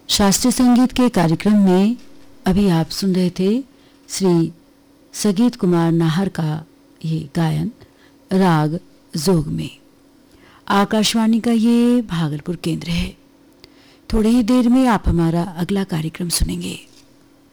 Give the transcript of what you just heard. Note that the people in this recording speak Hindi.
शास्त्रीय संगीत के कार्यक्रम में अभी आप सुन रहे थे श्री सगीत कुमार नाहर का ये गायन राग जोग में। आकाशवाणी का ये भागलपुर केंद्र है। थोड़ी ही देर में आप हमारा अगला कार्यक्रम सुनेंगे।